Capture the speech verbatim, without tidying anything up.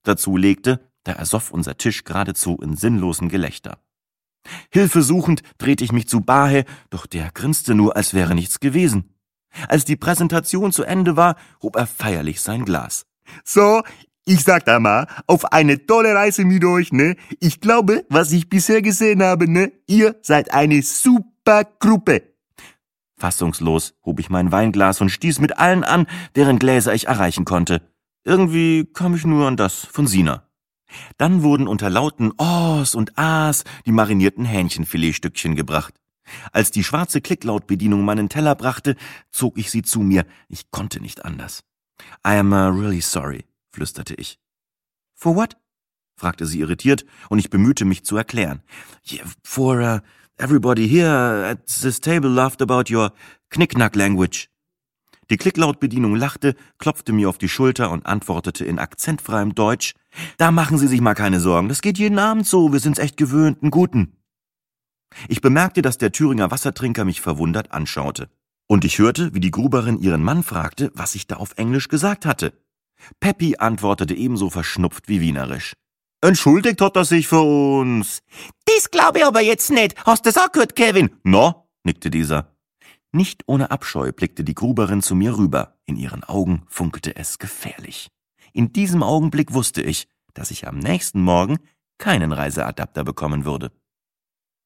dazulegte, da ersoff unser Tisch geradezu in sinnlosem Gelächter. Hilfesuchend drehte ich mich zu Bahe, doch der grinste nur, als wäre nichts gewesen. Als die Präsentation zu Ende war, hob er feierlich sein Glas. »So, ich sag da mal, auf eine tolle Reise mit euch, ne? Ich glaube, was ich bisher gesehen habe, ne? Ihr seid eine super Gruppe.« Fassungslos hob ich mein Weinglas und stieß mit allen an, deren Gläser ich erreichen konnte. Irgendwie kam ich nur an das von Sina. Dann wurden unter lauten Ohs und Ahs die marinierten Hähnchenfiletstückchen gebracht. Als die schwarze Klicklaut-Bedienung meinen Teller brachte, zog ich sie zu mir. Ich konnte nicht anders. »I am uh, really sorry«, flüsterte ich. »For what?« fragte sie irritiert, und ich bemühte mich zu erklären. Yeah, »For uh, everybody here at this table laughed about your Knick-Knack language.« Die Klicklaut-Bedienung lachte, klopfte mir auf die Schulter und antwortete in akzentfreiem Deutsch: »Da machen Sie sich mal keine Sorgen, das geht jeden Abend so, wir sind's echt gewöhnt, einen guten.« Ich bemerkte, dass der Thüringer Wassertrinker mich verwundert anschaute. Und ich hörte, wie die Gruberin ihren Mann fragte, was ich da auf Englisch gesagt hatte. Peppi antwortete ebenso verschnupft wie wienerisch. »Entschuldigt hat er sich für uns.« »Das glaube ich aber jetzt nicht. Hast du's auch gehört, Kevin?« »No«, nickte dieser. Nicht ohne Abscheu blickte die Gruberin zu mir rüber. In ihren Augen funkelte es gefährlich. In diesem Augenblick wusste ich, dass ich am nächsten Morgen keinen Reiseadapter bekommen würde.